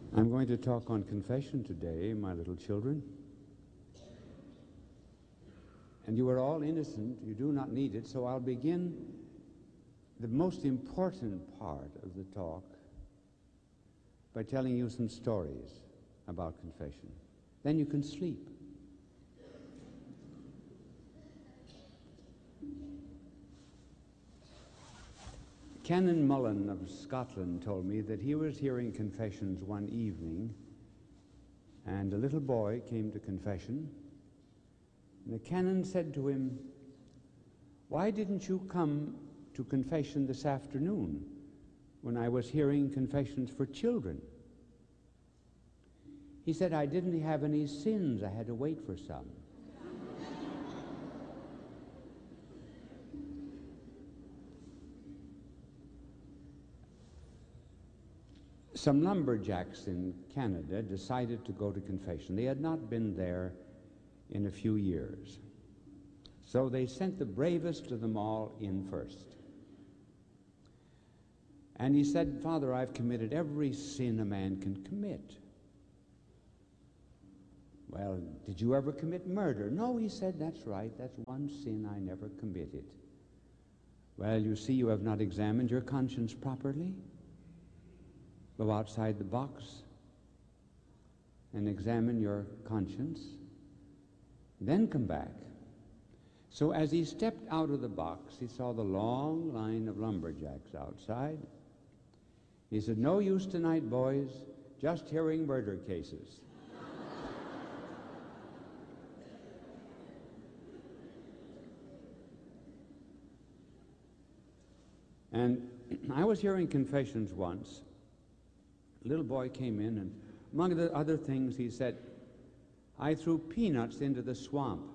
I'm going to talk on confession today, my little children. And you are all innocent, you do not need it, so I'll begin the most important part of the talk by telling you some stories about confession. Then you can sleep. Canon Mullen of Scotland told me that he was hearing confessions one evening, and a little boy came to confession, and the canon said to him, "Why didn't you come to confession this afternoon when I was hearing confessions for children?" He said, "I didn't have any sins. I had to wait for some." Some lumberjacks in Canada decided to go to confession. They had not been there in a few years. So they sent the bravest of them all in first. And he said, "Father, I've committed every sin a man can commit." "Well, did you ever commit murder?" "No," he said, "that's right. That's one sin I never committed." "Well, you see, you have not examined your conscience properly. Go outside the box and examine your conscience. Then come back." So as he stepped out of the box, he saw the long line of lumberjacks outside. He said, "No use tonight, boys, just hearing murder cases." And I was hearing confessions once. A little boy came in, and among the other things he said, "I threw peanuts into the swamp."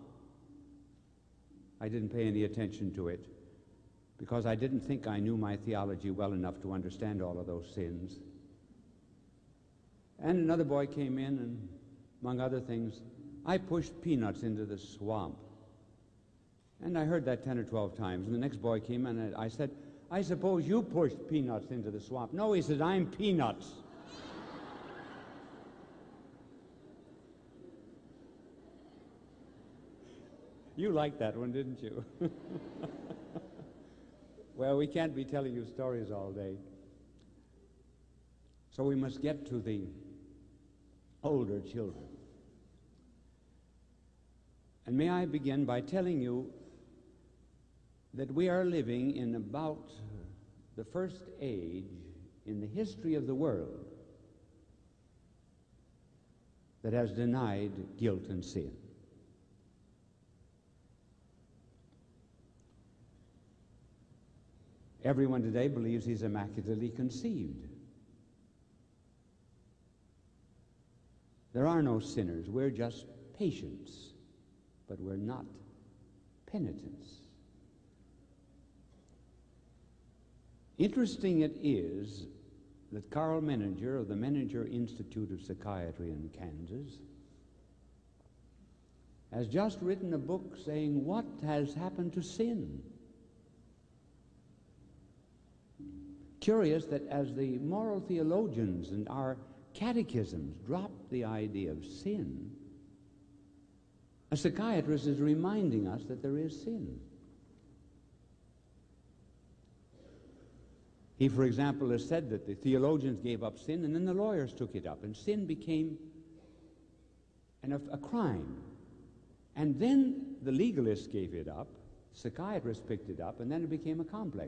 I didn't pay any attention to it because I didn't think I knew my theology well enough to understand all of those sins. And another boy came in, and among other things, "I pushed peanuts into the swamp." And I heard that 10 or 12 times. And the next boy came in, and I said, "I suppose you pushed peanuts into the swamp." "No," he said, "I'm peanuts." You liked that one, didn't you? Well, we can't be telling you stories all day. So we must get to the older children. And may I begin by telling you that we are living in about the first age in the history of the world that has denied guilt and sin. Everyone today believes he's immaculately conceived. There are no sinners. We're just patients, but we're not penitents. Interesting it is that Carl Menninger of the Menninger Institute of Psychiatry in Kansas has just written a book saying, "What has happened to sin?" Curious that as the moral theologians and our catechisms drop the idea of sin, a psychiatrist is reminding us that there is sin. He, for example, has said that the theologians gave up sin and then the lawyers took it up, and sin became a crime. And then the legalists gave it up, psychiatrists picked it up, and then it became a complex.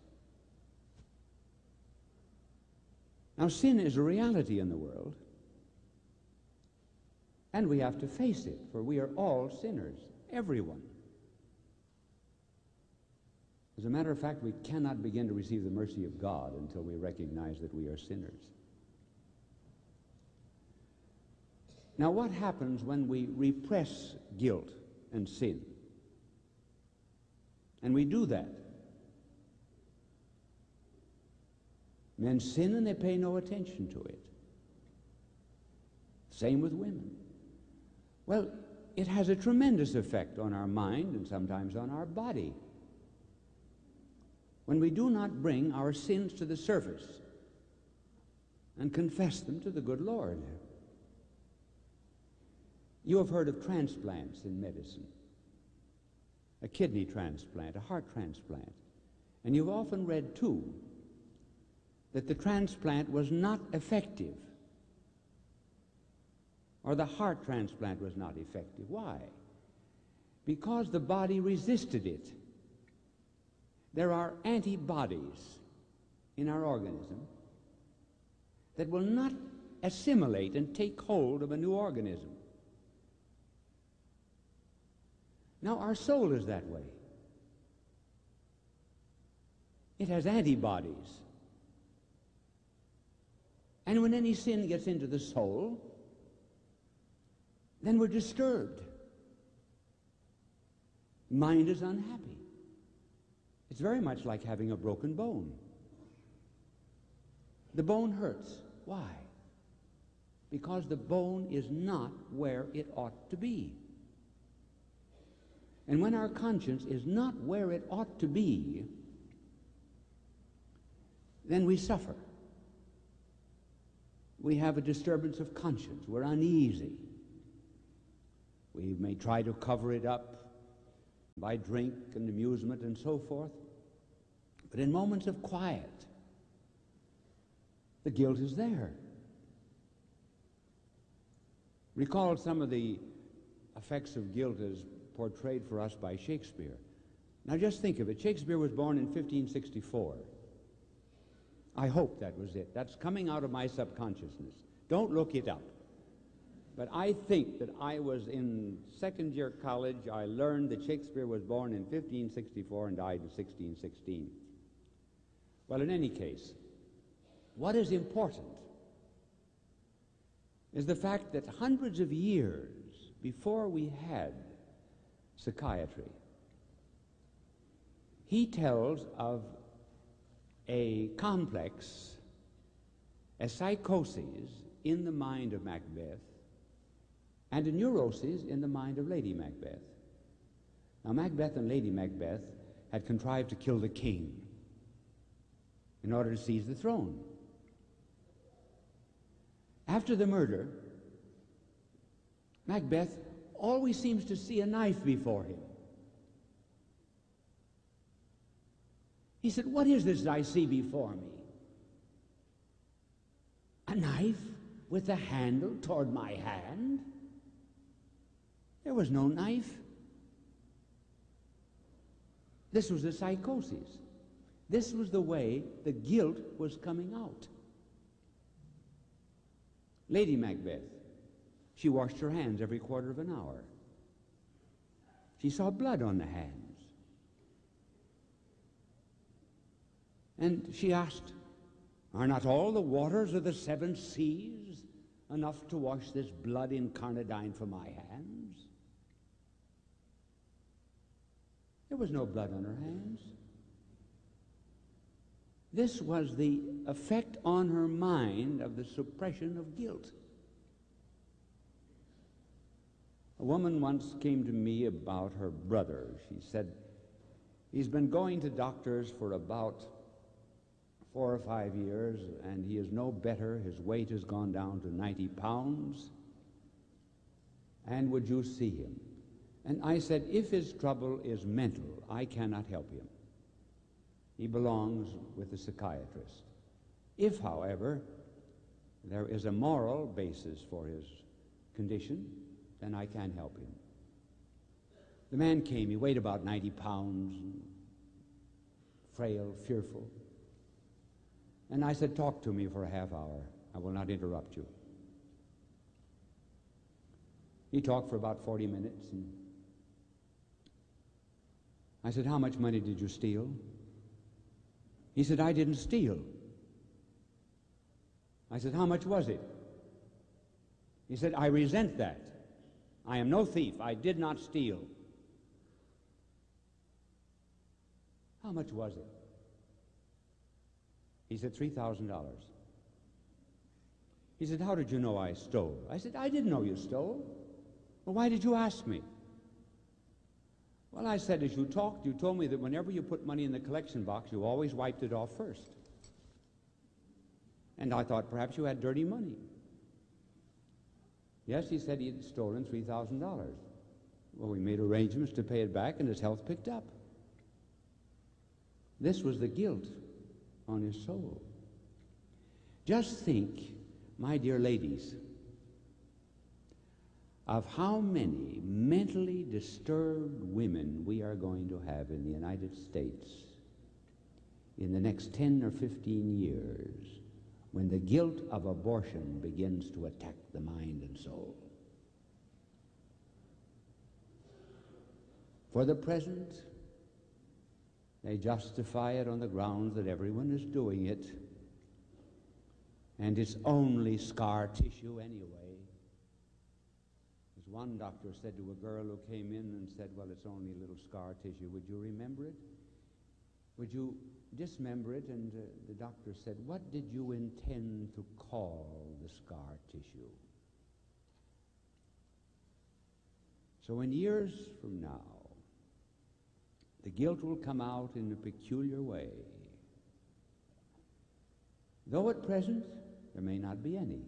Now, sin is a reality in the world, and we have to face it, for we are all sinners, everyone. As a matter of fact, we cannot begin to receive the mercy of God until we recognize that we are sinners. Now, what happens when we repress guilt and sin? And we do that. Men sin and they pay no attention to it. Same with women. Well, it has a tremendous effect on our mind and sometimes on our body. When we do not bring our sins to the surface, and confess them to the good Lord. You have heard of transplants in medicine. A kidney transplant, a heart transplant. And you've often read, too, that the transplant was not effective, or the heart transplant was not effective. Why? Because the body resisted it. There are antibodies in our organism that will not assimilate and take hold of a new organism. Now, our soul is that way. It has antibodies. And when any sin gets into the soul, then we're disturbed. Mind is unhappy. It's very much like having a broken bone. The bone hurts. Why? Because the bone is not where it ought to be. And when our conscience is not where it ought to be, then we suffer. We have a disturbance of conscience. We're uneasy. We may try to cover it up by drink and amusement and so forth. But in moments of quiet, the guilt is there. Recall some of the effects of guilt as portrayed for us by Shakespeare. Now just think of it. Shakespeare was born in 1564. I hope that was it. That's coming out of my subconsciousness. Don't look it up. But I think that I was in second-year college. I learned that Shakespeare was born in 1564 and died in 1616. Well, in any case, what is important is the fact that hundreds of years before we had psychiatry, he tells of a complex, a psychosis in the mind of Macbeth, and a neurosis in the mind of Lady Macbeth. Now, Macbeth and Lady Macbeth had contrived to kill the king in order to seize the throne. After the murder, Macbeth always seems to see a knife before him. He said, "What is this I see before me? A knife with a handle toward my hand?" There was no knife. This was a psychosis. This was the way the guilt was coming out. Lady Macbeth, she washed her hands every quarter of an hour. She saw blood on the hands. And she asked, "Are not all the waters of the seven seas enough to wash this blood incarnadine from my hands?" There was no blood on her hands. This was the effect on her mind of the suppression of guilt. A woman once came to me about her brother. She said, "He's been going to doctors for about 4 or 5 years, and he is no better. His weight has gone down to 90 pounds. And would you see him?" And I said, "If his trouble is mental, I cannot help him. He belongs with a psychiatrist. If, however, there is a moral basis for his condition, then I can help him." The man came. He weighed about 90 pounds, frail, fearful. And I said, "Talk to me for a half hour. I will not interrupt you." He talked for about 40 minutes. And I said, "How much money did you steal?" He said, "I didn't steal." I said, "How much was it?" He said, "I resent that. I am no thief. I did not steal." "How much was it?" He said, $3,000. He said, "How did you know I stole?" I said, "I didn't know you stole." "Well, why did you ask me?" "Well," I said, "as you talked, you told me that whenever you put money in the collection box, you always wiped it off first." And I thought perhaps you had dirty money. Yes, he said he had stolen $3,000. Well, we made arrangements to pay it back, and his health picked up. This was the guilt on his soul. Just think, my dear ladies, of how many mentally disturbed women we are going to have in the United States in the next 10 or 15 years when the guilt of abortion begins to attack the mind and soul. For the present, they justify it on the grounds that everyone is doing it, and it's only scar tissue anyway. As one doctor said to a girl who came in and said, well, it's only a little scar tissue. Would you remember it? Would you dismember it? And the doctor said, what did you intend to call the scar tissue? So in years from now, the guilt will come out in a peculiar way. Though at present there may not be any.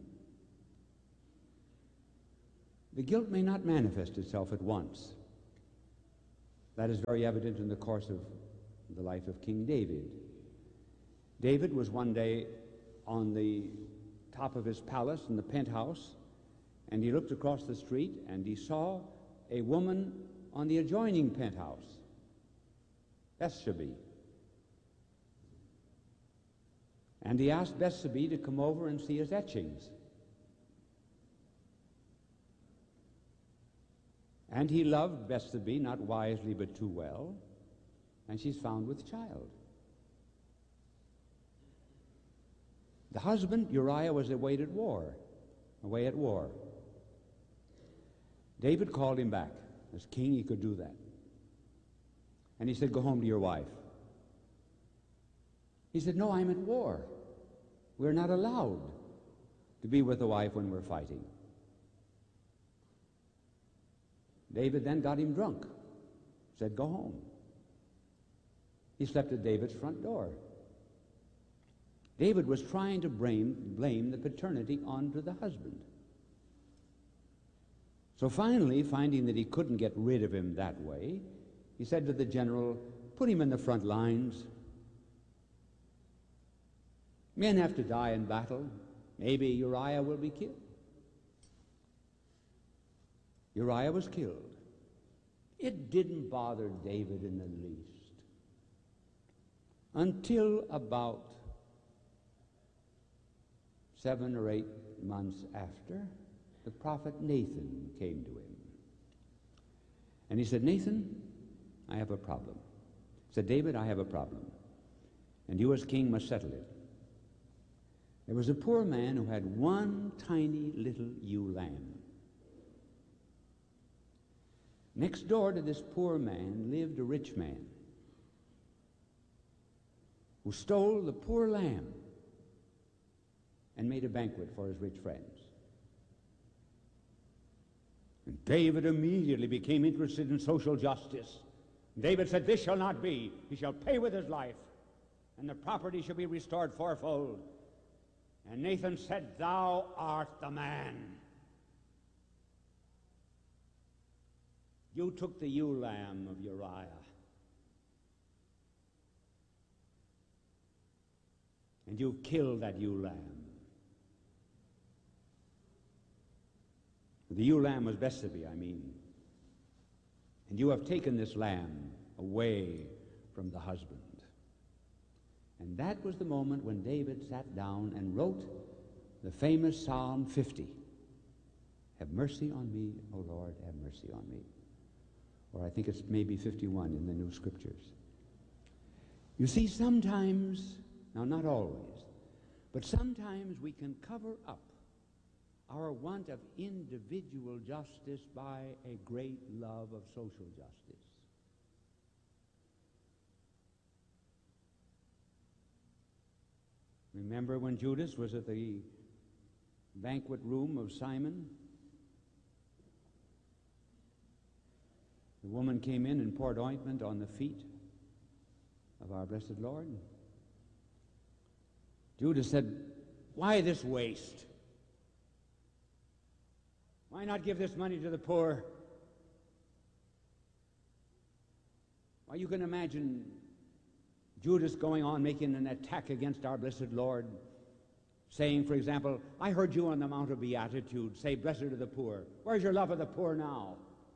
The guilt may not manifest itself at once. That is very evident in the course of the life of King David. David was one day on the top of his palace in the penthouse, and he looked across the street and he saw a woman on the adjoining penthouse, Bathsheba. And he asked Bathsheba to come over and see his etchings. And he loved Bathsheba, not wisely but too well, and she's found with child. The husband, Uriah, was away at war. David called him back. As king, he could do that. And he said, go home to your wife. He said, no, I'm at war. We're not allowed to be with the wife when we're fighting. David then got him drunk, said, go home. He slept at David's front door. David was trying to blame the paternity onto the husband. So finally, finding that he couldn't get rid of him that way, he said to the general, put him in the front lines. Men have to die in battle. Maybe Uriah will be killed. Uriah was killed. It didn't bother David in the least until about 7 or 8 months after, the prophet Nathan came to him. And he said, Nathan, I have a problem. He said, David, I have a problem, and you as king must settle it. There was a poor man who had one tiny little ewe lamb. Next door to this poor man lived a rich man who stole the poor lamb and made a banquet for his rich friends. And David immediately became interested in social justice. David said, this shall not be. He shall pay with his life, and the property shall be restored fourfold. And Nathan said, thou art the man. You took the ewe lamb of Uriah. And you killed that ewe lamb. The ewe lamb was Bathsheba, I mean. And you have taken this lamb away from the husband. And that was the moment when David sat down and wrote the famous Psalm 50. Have mercy on me, O Lord, have mercy on me. Or I think it's maybe 51 in the New Scriptures. You see, sometimes, now not always, but sometimes we can cover up our want of individual justice by a great love of social justice. Remember when Judas was at the banquet room of Simon? The woman came in and poured ointment on the feet of our blessed Lord. Judas said, Why this waste? Why not give this money to the poor? Well, you can imagine Judas going on making an attack against our blessed Lord, saying, for example, I heard you on the Mount of Beatitude say, blessed are the poor. Where's your love of the poor now?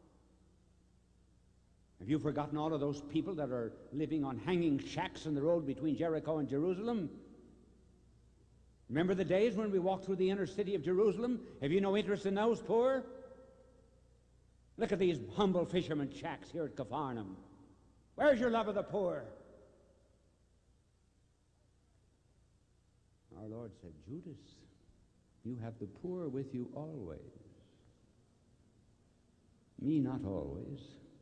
Have you forgotten all of those people that are living on hanging shacks in the road between Jericho and Jerusalem? Remember the days when we walked through the inner city of Jerusalem? Have you no interest in those poor? Look at these humble fishermen shacks here at Capharnaum. Where's your love of the poor? Our Lord said, Judas, you have the poor with you always. Me not always.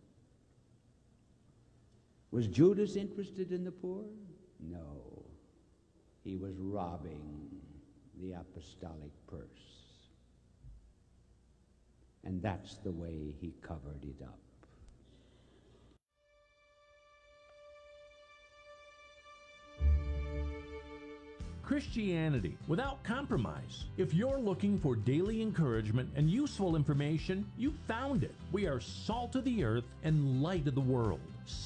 Was Judas interested in the poor? No. He was robbing the apostolic purse. And that's the way he covered it up. Christianity without compromise. If you're looking for daily encouragement and useful information, you found it. We are salt of the earth and light of the world.